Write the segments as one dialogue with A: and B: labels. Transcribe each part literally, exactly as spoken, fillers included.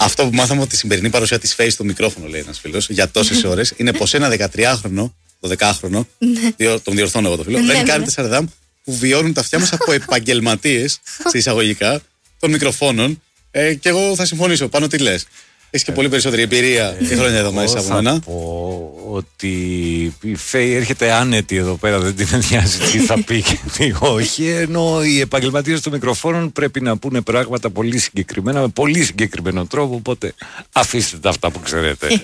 A: Αυτό που μάθαμε ότι η σημερινή παρουσία της Face στο μικρόφωνο, λέει ένας φίλος, για τόσες ώρες, είναι πως ένα δεκατριάχρονο, δωδεκάχρονο, τον διορθώνω εγώ το φίλο, δεν κάνει τέσσερα δάμ που βιώνουν τα αυτιά μας από επαγγελματίες, σε εισαγωγικά, των μικροφώνων. Ε, και εγώ θα συμφωνήσω. Πάνω τι λες. Έχεις και πολύ περισσότερη εμπειρία και χρόνια εδώ μέσα από μένα.
B: Θα πω ότι η Φέη έρχεται άνετη εδώ πέρα, δεν την νοιάζει τι θα πει και τι όχι. Ενώ οι επαγγελματίες των μικροφώνων πρέπει να πούνε πράγματα πολύ συγκεκριμένα, με πολύ συγκεκριμένο τρόπο. Οπότε αφήστε τα αυτά που ξέρετε.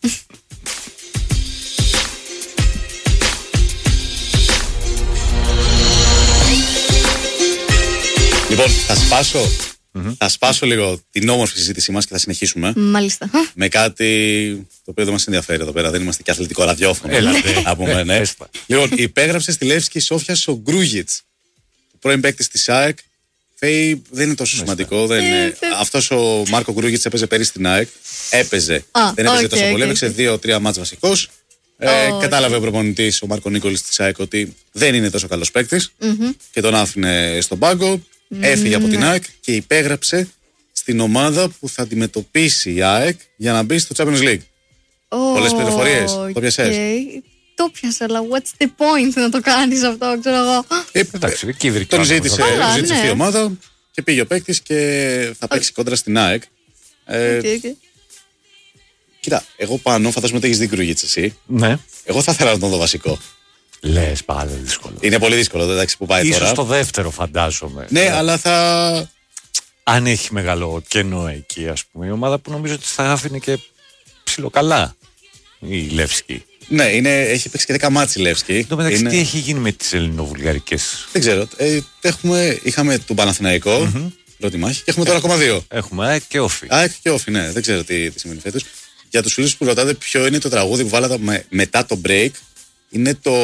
A: Λοιπόν, θα σπάσω. Mm-hmm. Θα σπάσω λίγο την όμορφη συζήτησή μας και θα συνεχίσουμε.
C: Μάλιστα.
A: Με κάτι το οποίο δεν μας ενδιαφέρει εδώ πέρα. Δεν είμαστε και αθλητικό ραδιόφωνο.
B: Έλατε.
A: Να πούμε, ναι. Λοιπόν, υπέγραψε στη Λεύσκη Σόφιας ο Γκρούγιτς, πρώην παίκτης της ΑΕΚ. Φέη, δεν είναι τόσο σημαντικό. Δεν είναι... Αυτός ο Μάρκο Γκρούγιτς έπαιζε πέρυσι στην ΑΕΚ. Έπαιζε. Ah, δεν έπαιζε okay, τόσο πολύ. Okay, έπαιξε okay. δύο-τρία μάτς βασικός. Ε, oh, κατάλαβε okay. ο προπονητής, ο Μάρκο Νίκολης της ΑΕΚ, ότι δεν είναι τόσο καλός παίκτης mm-hmm. και τον άφηνε στον πάγκο. Έφυγε από την ΑΕΚ και υπέγραψε στην ομάδα που θα αντιμετωπίσει η ΑΕΚ για να μπει στο Champions League. Oh, πολλές πληροφορίες. Okay. Το πιασες.
C: Το πιάσα, αλλά what's the point να το κάνεις αυτό, ξέρω εγώ.
A: Ε, Εντάξει, τον ζήτησε, Άρα, ζήτησε ναι. αυτή η ομάδα και πήγε ο παίκτης και θα παίξει κόντρα στην ΑΕΚ. Ε, okay, okay. Κοίτα, εγώ πάνω, φαντάζομαι ότι έχεις δει Γκρούγιτς εσύ.
B: Ναι.
A: Εγώ θα ήθελα να τον δω βασικό.
B: Λες, πάρα δύσκολο.
A: Είναι πολύ δύσκολο, εντάξει, που πάει
B: Ίσως
A: τώρα.
B: Ίσως το δεύτερο φαντάζομαι.
A: Ναι, yeah. αλλά θα...
B: Αν έχει μεγάλο κενό εκεί, ας πούμε, η ομάδα που νομίζω ότι θα άφηνε και ψιλοκαλά η Λεύσκη.
A: Ναι, είναι, έχει παίξει και δέκα μάτς η Λεύσκη.
B: Εν τω μεταξύ,
A: είναι...
B: τι έχει γίνει με τις ελληνοβουλγαρικές.
A: Δεν ξέρω. Ε, έχουμε, είχαμε τον Παναθηναϊκό, mm-hmm. πρώτη μάχη, και έχουμε τώρα ακόμα δύο.
B: Έχουμε ΑΕΚ και Όφη.
A: ΑΕΚ και Όφη, ναι, δεν ξέρω τι, τι σημαίνει φέτος. Για τους φίλους που ρωτάτε ποιο είναι το τραγούδι που βάλατε με, μετά το break, είναι το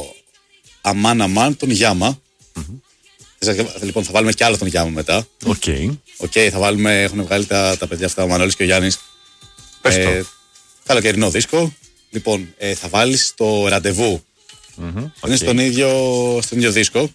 A: Αμάν Αμάν των Γιάμα. Mm-hmm. Λοιπόν, θα βάλουμε κι άλλο τον Γιάμα μετά.
B: Οκ. Okay.
A: Okay, θα βάλουμε, έχουν βγάλει τα, τα παιδιά αυτά, ο Μανώλης και ο Γιάννης.
B: Πες
A: ε,
B: το.
A: Καλοκαιρινό δίσκο. Λοιπόν, ε, θα βάλεις το Ραντεβού. Mm-hmm. Okay. Είναι στον ίδιο, στον ίδιο δίσκο.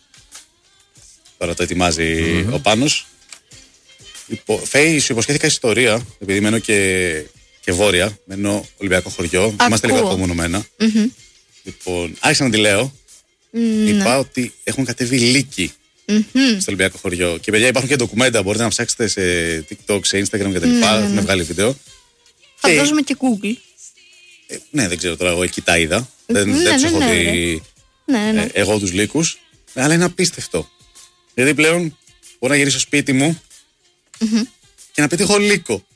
A: Τώρα το ετοιμάζει mm-hmm. ο Πάνος. Λοιπόν, Φέη, σου υποσχέθηκα ιστορία, επειδή μένω και, και βόρεια, μένω Ολυμπιακό χωριό. Ακούω. Είμαστε λίγο απομονωμένα. Mm-hmm. Λοιπόν, άρχισα να τη λέω. Mm, είπα ναι. ότι έχουν κατέβει λύκοι mm-hmm. στο Ολυμπιακό χωριό. Και παιδιά, υπάρχουν και ντοκουμέντα. Μπορείτε να ψάξετε σε TikTok, σε Instagram κτλ. Mm, έχουν ναι. βγάλει βίντεο.
C: Φαντάζομαι και, και Google.
A: Ε, ναι, δεν ξέρω τώρα, εγώ εκεί τα είδα. Mm, δεν ναι, δεν του έχω ναι, δει ναι, ναι. Ε, εγώ τους λύκους. Αλλά είναι απίστευτο. Γιατί πλέον μπορώ να γυρίσω σπίτι μου mm-hmm. και να πετύχω λύκο.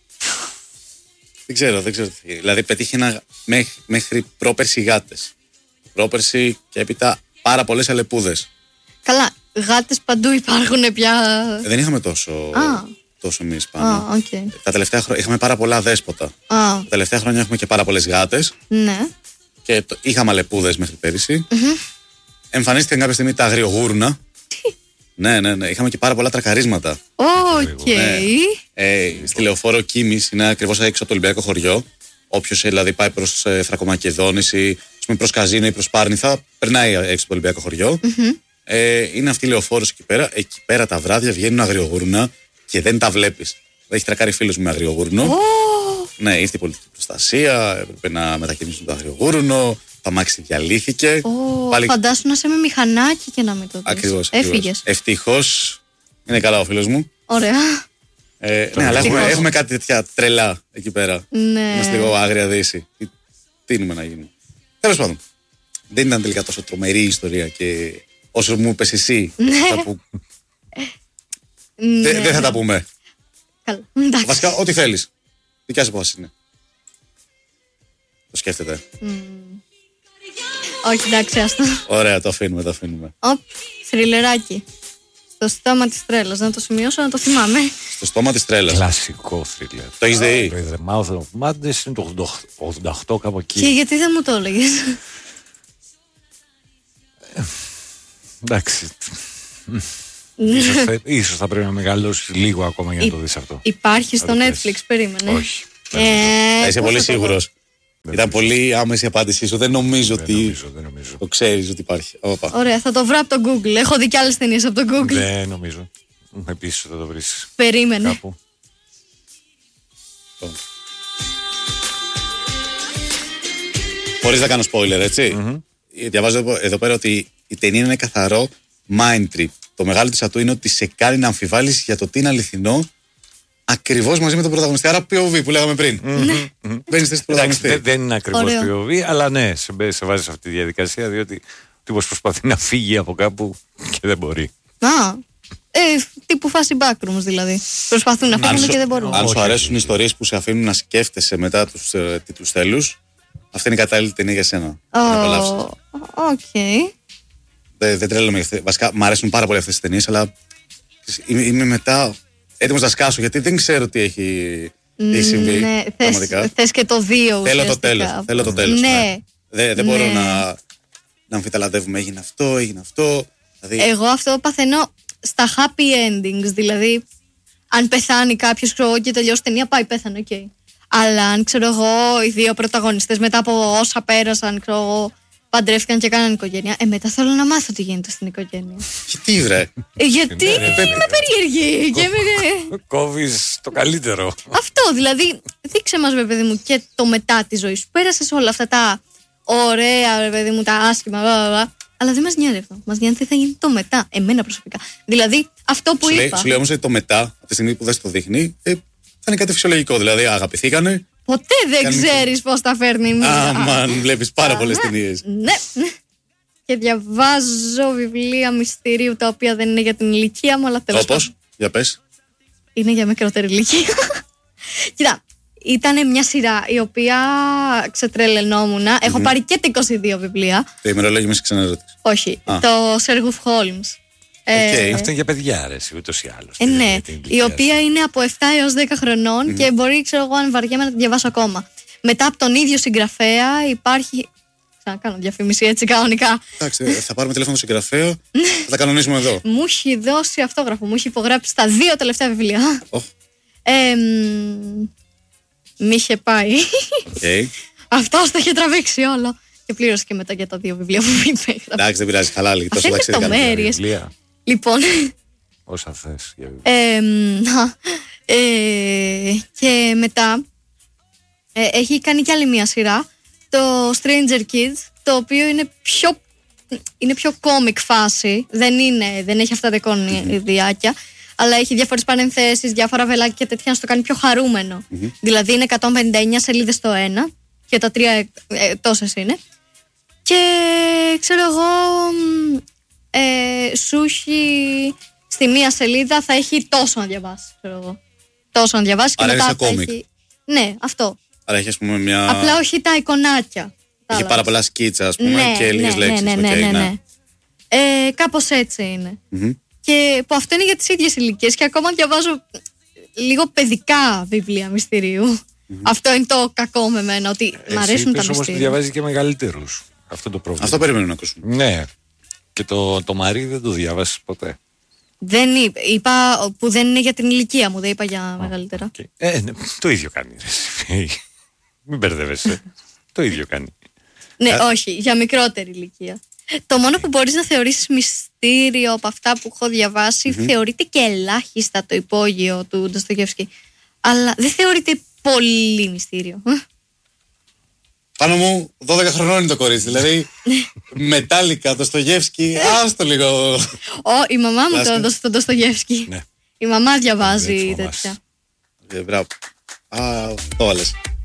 A: δεν ξέρω, δεν ξέρω. Δηλαδή πετύχαινα μέχρι, μέχρι πρόπερση γάτες. Πρόπερση και έπειτα πάρα πολλές αλεπούδες.
C: Καλά, γάτες παντού υπάρχουν πια.
A: Ε, δεν είχαμε τόσο, ah. τόσο εμείς πάνω.
C: Ah, okay.
A: Τα τελευταία χρόνια είχαμε πάρα πολλά δέσποτα. Ah. Τα τελευταία χρόνια έχουμε και πάρα πολλές γάτες.
C: Ναι.
A: Και το, είχαμε αλεπούδες μέχρι πέρυσι. Mm-hmm. Εμφανίστηκαν κάποια στιγμή τα αγριογούρνα. Ναι, ναι, ναι. Είχαμε και πάρα πολλά τρακαρίσματα.
C: Οκ. Okay.
A: Ναι. Ε, στη Λεωφόρο Κίμης, είναι ακριβώς έξω από το Ολυμπιακό χωριό. Όποιος δηλαδή πάει προς ε, Θρακομακεδόνης ή προς Καζίνο ή προς Πάρνηθα, περνάει έξω από το Ολυμπιακό χωριό. Mm-hmm. Ε, είναι αυτή η Λεωφόρος εκεί πέρα. Εκεί πέρα τα βράδια βγαίνουν αγριογούρνα και δεν τα βλέπεις. Έχει τρακάρει φίλος μου με αγριογούρνο. Oh. Ναι, ήρθε η πολιτική προστασία, έπρεπε να μετακινήσουν το αγριογούρνο. Το αμάξι διαλύθηκε.
C: Oh, Πάλι... Φαντάσου να είσαι με μηχανάκι και να μην το δεις.
A: Ακριβώς.
C: Έφυγες.
A: Ευτυχώς είναι καλά ο φίλος μου.
C: Ωραία.
A: Ε, ναι, αλλά έχουμε, έχουμε κάτι τέτοια τρελά εκεί πέρα.
C: Ναι.
A: Είμαστε λίγο άγρια δύση. Τι, τι είναι να γίνει. Τέλος πάντων. Δεν ήταν τελικά τόσο τρομερή η ιστορία και όσο μου είπες εσύ.
C: Ναι.
A: Που... ναι. Δεν θα τα πούμε.
C: Καλά.
A: Βασικά, ό,τι θέλεις. Δικιά σου απόφαση είναι. Το σκέφτεται.
C: Mm. Όχι, εντάξει, άστο.
A: Ωραία, το αφήνουμε, το αφήνουμε.
C: Οπ, θριλεράκι. Στο στόμα της τρέλας, να το σημειώσω, να το θυμάμαι.
A: Στο στόμα της τρέλας.
B: Κλασικό θρίλερ.
A: Το έχεις δει?
B: The Mouth of Madness είναι το ογδόντα οκτώ κάπου εκεί.
C: Και γιατί δεν μου το έλεγες?
B: Εντάξει. ίσως, θα, ίσως θα πρέπει να μεγαλώσεις λίγο ακόμα για να Υ, το δεις αυτό.
C: Υπάρχει στο Netflix, περίμενε.
B: Όχι.
C: Ε,
A: Είσαι πολύ σίγουρος? Δεν Ήταν νομίζω. Πολύ άμεση η απάντησή σου. Δεν νομίζω
B: δεν
A: ότι.
B: Νομίζω, δεν νομίζω.
A: Το ξέρεις ότι υπάρχει. Οπα.
C: Ωραία, θα το βρω από το Google. Έχω δει κι άλλες ταινίες από το Google.
B: Δεν νομίζω. Επίσης θα το βρεις.
C: Περίμενε.
B: Κάπου.
A: Χωρίς να κάνω spoiler, έτσι. Mm-hmm. Διαβάζω εδώ, εδώ πέρα ότι η ταινία είναι καθαρό mind trip. Το μεγάλο της ατού είναι ότι σε κάνει να αμφιβάλλεις για το τι είναι αληθινό, ακριβώς μαζί με τον πρωταγωνιστή. Άρα πι ο βι που λέγαμε πριν. Mm-hmm. Μπαίνεις στη πρωταγωνιστή.
B: Δεν, δεν είναι ακριβώς πι ο βι, αλλά ναι, σε, σε βάζει σε αυτή τη διαδικασία, διότι ο τύπος προσπαθεί να φύγει από κάπου και δεν μπορεί.
C: Α, ε, τύπου φάση backrooms δηλαδή. Προσπαθούν να φύγουν και δεν μπορούν.
A: Αν σου αρέσουν οι ιστορίες που σε αφήνουν να σκέφτεσαι μετά τους ε, τίτλους τέλους, αυτή είναι η κατάλληλη ταινία για σένα.
C: Ω, οκ.
A: Δεν, δεν τρέλαμε. Βασικά, μου αρέσουν πάρα πολύ αυτές τις ταινίες, αλλά είμαι, είμαι μετά έτοιμος να σκάσω, γιατί δεν ξέρω τι έχει, τι έχει συμβεί.
C: Ναι, θες, θες και το δύο.
A: Θέλω το τέλος. Θέλω το τέλος.
C: Ναι.
A: Ναι. Δεν, δεν
C: ναι.
A: μπορώ να, να αμφιταλαντεύουμε. Έγινε αυτό, έγινε αυτό. Δηλαδή...
C: Εγώ αυτό παθαίνω στα happy endings. Δηλαδή, αν πεθάνει κάποιος και τελειώσει ταινία, πάει, πέθανε, οκ. Okay. Αλλά αν ξέρω εγώ, οι δύο πρωταγωνιστές μετά από όσα πέρασαν, ξέρω εγώ, παντρεύτηκαν και έκαναν οικογένεια. Ε, μετά θέλω να μάθω τι γίνεται στην οικογένεια.
A: Γιατί, βρε.
C: Ε, γιατί είμαι περίεργη. και με...
B: Κόβεις το καλύτερο.
C: Αυτό, δηλαδή, δείξε μας, ρε παιδί μου, και το μετά τη ζωή σου. Πέρασες όλα αυτά τα ωραία, ρε παιδί μου, τα άσχημα, μπλα, μπλα, αλλά δεν μας νοιάζει αυτό. Μας νοιάζει τι θα γίνει το μετά. Εμένα προσωπικά. Δηλαδή, αυτό που
A: σου
C: είπα.
A: Λέει, σου λέει όμως ότι το μετά, από τη στιγμή που δεν το δείχνει, ε, θα είναι κάτι φυσιολογικό. Δηλαδή, αγαπηθήκανε.
C: Ποτέ δεν ξέρεις πώς τα φέρνει μία.
A: Άμαν, βλέπεις πάρα πολλές ταινίες.
C: Ναι. Και διαβάζω βιβλία μυστηρίου τα οποία δεν είναι για την ηλικία μου, αλλά τέλος πάντων.
A: Όπως, για πες.
C: Είναι για μικρότερη ηλικία. Κοίτα, ήταν μια σειρά η οποία ξετρελαινόμουν. Έχω πάρει και τα είκοσι δύο βιβλία.
A: Το ημερολόγιο με σε ξαναρωτήσει.
C: Όχι, το Sherlock Holmes.
B: Okay. Αυτό είναι για παιδιά, αρέσει ούτως ή άλλως.
C: Ε, ναι, η οποία είναι από επτά έως δέκα χρονών mm-hmm. και μπορεί, ξέρω εγώ, αν βαριέμαι να τη διαβάσω ακόμα. Μετά από τον ίδιο συγγραφέα υπάρχει. Θα κάνω διαφήμιση έτσι κανονικά.
A: Εντάξει, θα πάρουμε τηλέφωνο του συγγραφέα, θα τα κανονίσουμε εδώ.
C: Μου έχει δώσει αυτόγραφο, μου έχει υπογράψει τα δύο τελευταία βιβλία. Oh. Ε, μ' είχε πάει.
A: Okay.
C: Αυτός το είχε τραβήξει όλο. Και πλήρωσε και μετά για τα δύο βιβλία που μου είπε.
A: Εντάξει, δεν πειράζει, χαλάλη.
C: Τόσο λεπτομέρειες. Λοιπόν.
B: Όσα θες.
C: Ε, ε, και μετά ε, έχει κάνει κι άλλη μια σειρά, το Stranger Kids, το οποίο είναι πιο, είναι πιο comic φάση. Δεν, είναι, δεν έχει αυτά τα κονιδιάκια, αλλά έχει διάφορες παρενθέσεις, διάφορα βελάκια και τέτοια να στο κάνει πιο χαρούμενο. Mm-hmm. Δηλαδή είναι εκατόν πενήντα εννιά σελίδες το ένα και τα τρία ε, τόσες είναι. Και ξέρω εγώ, ε, σου έχει στη μία σελίδα θα έχει τόσο να διαβάσει. Ξέρω εγώ. Τόσο να διαβάσει και
A: άρα
C: μετά θα
A: κόμικ.
C: έχει. Ναι, αυτό.
A: Άρα έχει, ας πούμε, μια.
C: Απλά όχι τα εικονάκια.
A: Έχει πάρα πολλά σκίτσα, ας πούμε,
C: ναι,
A: και λίγες
C: ναι,
A: λέξεις.
C: Ναι, ναι,
A: okay,
C: ναι, ναι. ναι. Ε, κάπως έτσι είναι. Mm-hmm. Και που αυτό είναι για τις ίδιες ηλικίες και ακόμα διαβάζω λίγο παιδικά βιβλία μυστηρίου. Mm-hmm. Αυτό είναι το κακό με μένα, ότι
B: εσύ
C: μ' αρέσουν τα
B: μυστήρια. Όμως διαβάζει και μεγαλύτερους. Αυτό το πρόβλημα.
A: Αυτό περιμένω να ακούσουμε.
B: Ναι. Και το, το Μαρί δεν το διάβασες ποτέ.
C: Δεν είπα, είπα που δεν είναι για την ηλικία μου, δεν είπα για oh, μεγαλύτερα.
B: Okay. Ε, ναι, το ίδιο κάνει. Μην μπερδεύεσαι. Το ίδιο κάνει.
C: Ναι, Α... όχι, για μικρότερη ηλικία. Το μόνο που μπορείς να θεωρήσεις μυστήριο από αυτά που έχω διαβάσει mm-hmm. θεωρείται και ελάχιστα το υπόγειο του Ντοστογεύσκη. Αλλά δεν θεωρείται πολύ μυστήριο.
A: Πάνω μου δώδεκα χρονών είναι το κορίτσι. Δηλαδή μετάλλικα, Ντοστογεύσκη, άστο λίγο.
C: Ω, η μαμά μου το έδωσε τον Ντοστογεύσκη. Η μαμά διαβάζει τέτοια.
A: Μπράβο. Α, το βάλες.